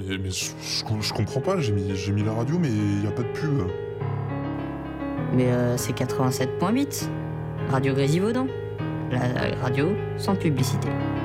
Mais je comprends pas, j'ai mis la radio, mais y a pas de pub. Mais c'est 87.8. Radio Grésivaudan. La radio sans publicité.